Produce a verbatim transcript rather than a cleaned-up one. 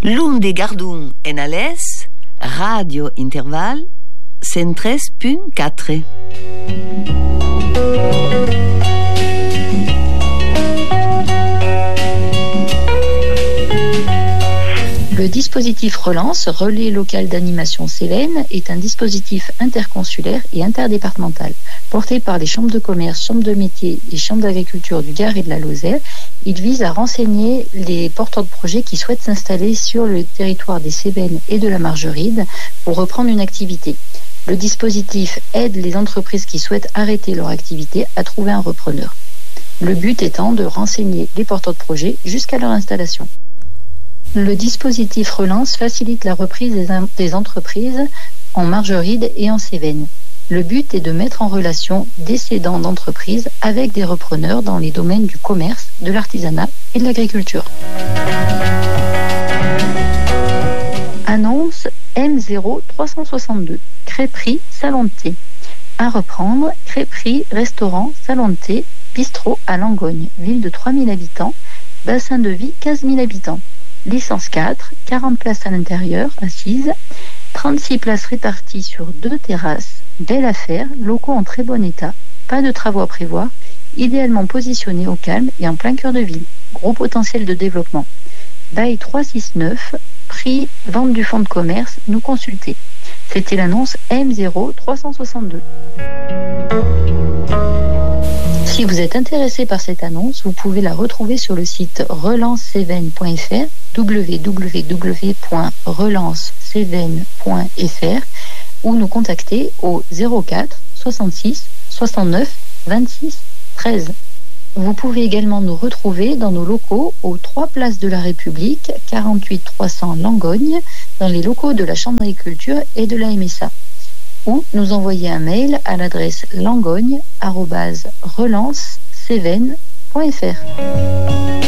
L'un de Gardun en Alès, Radio Interval, cent treize punt quatre. Le dispositif Relance, Relais local d'animation Cévennes, est un dispositif interconsulaire et interdépartemental. Porté par les chambres de commerce, chambres de métiers et chambres d'agriculture du Gard et de la Lozère, il vise à renseigner les porteurs de projets qui souhaitent s'installer sur le territoire des Cévennes et de la Margeride pour reprendre une activité. Le dispositif aide les entreprises qui souhaitent arrêter leur activité à trouver un repreneur. Le but étant de renseigner les porteurs de projets jusqu'à leur installation. Le dispositif Relance facilite la reprise des, in- des entreprises en Margeride et en Cévennes. Le but est de mettre en relation des cédants d'entreprises avec des repreneurs dans les domaines du commerce, de l'artisanat et de l'agriculture. Annonce M zéro trois cent soixante-deux, crêperie Salon de thé. À reprendre, crêperie, restaurant, salon de thé, bistrot à Langogne, ville de trois mille habitants, bassin de vie quinze mille habitants. Licence quatre, quarante places à l'intérieur, assises, trente-six places réparties sur deux terrasses. Belle affaire, locaux en très bon état, pas de travaux à prévoir, idéalement positionnés au calme et en plein cœur de ville. Gros potentiel de développement. Bail trois cent soixante-neuf, prix, vente du fonds de commerce, nous consulter. C'était l'annonce M zéro trois cent soixante-deux. Si vous êtes intéressé par cette annonce, vous pouvez la retrouver sur le site relance cévennes point f r, w w w point relance cévennes point f r, ou nous contacter au zéro quatre soixante-six soixante-neuf vingt-six treize. Vous pouvez également nous retrouver dans nos locaux aux trois places de la République, quarante-huit trois cents Langogne, dans les locaux de la Chambre d'agriculture et de la M S A. Ou nous envoyer un mail à l'adresse langogne arobase relance cévennes point f r.